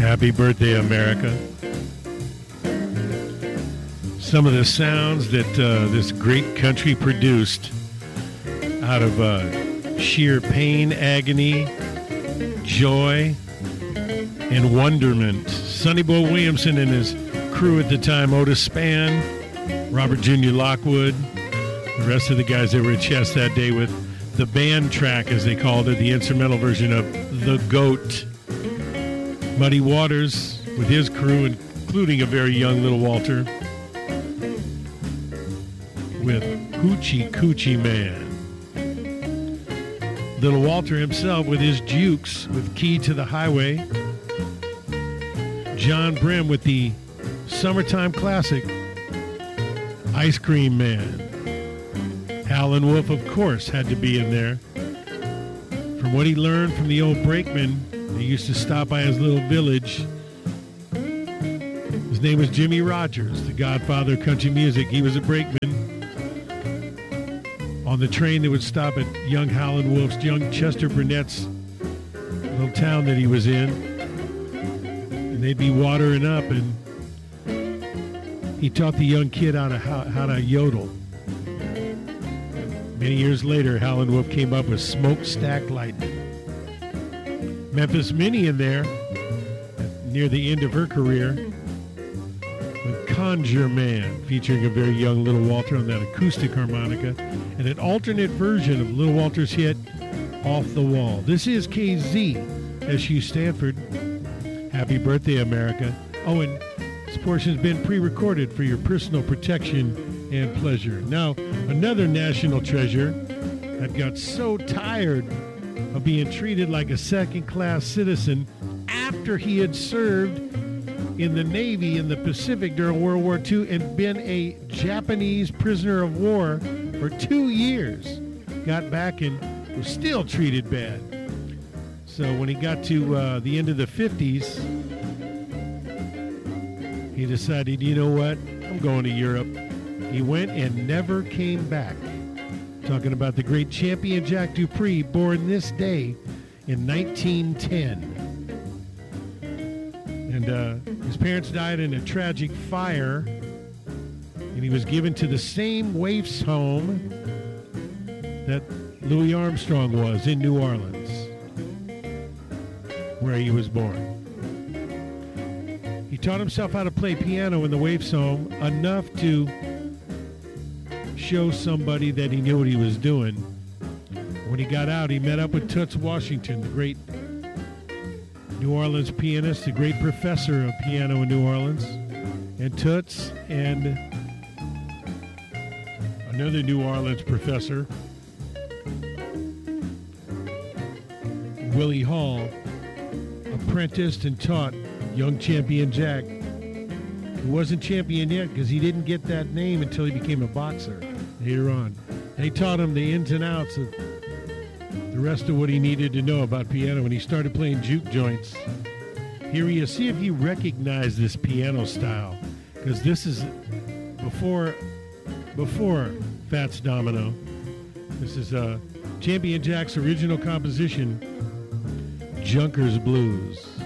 Happy birthday, America. Some of the sounds that this great country produced out of sheer pain, agony, joy, and wonderment. Sonny Boy Williamson and his crew at the time, Otis Spann, Robert Jr. Lockwood, the rest of the guys that were at Chess that day with the band track, as they called it, the instrumental version of The Goat. Muddy Waters with his crew, including a very young Little Walter, with Hoochie Coochie Man. Little Walter himself with his Jukes with Key to the Highway. John Brim with the summertime classic, Ice Cream Man. Howlin' Wolf, of course, had to be in there. From what he learned from the old brakeman, he used to stop by his little village. His name was Jimmy Rogers, the godfather of country music. He was a brakeman on the train that would stop at young Howlin' Wolf's, young Chester Burnett's little town that he was in. And they'd be watering up, and he taught the young kid how to yodel. Many years later, Howlin' Wolf came up with Smokestack Lightning. Memphis Minnie in there, near the end of her career, with Conjure Man, featuring a very young Little Walter on that acoustic harmonica, and an alternate version of Little Walter's hit, Off the Wall. This is KZ, SU Stanford. Happy birthday, America. Oh, and this portion's been pre-recorded for your personal protection and pleasure. Now, another national treasure that got so tired of being treated like a second-class citizen after he had served in the Navy in the Pacific during World War II and been a Japanese prisoner of war for 2 years. Got back and was still treated bad. So when he got to the end of the 50s, he decided, you know what, I'm going to Europe. He went and never came back. Talking about the great champion Jack Dupree, born this day in 1910. And his parents died in a tragic fire, and he was given to the same waif's home that Louis Armstrong was in New Orleans, where he was born. He taught himself how to play piano in the waif's home enough to show somebody that he knew what he was doing. When he got out, he met up with Toots Washington, the great New Orleans pianist, the great professor of piano in New Orleans. And Toots and another New Orleans professor, Willie Hall, apprenticed and taught young champion Jack, who wasn't champion yet because he didn't get that name until he became a boxer later on. They taught him the ins and outs of the rest of what he needed to know about piano when he started playing juke joints. Here he is. See if you recognize this piano style, because this is before Fats Domino. This is Champion Jack's original composition, Junker's Blues.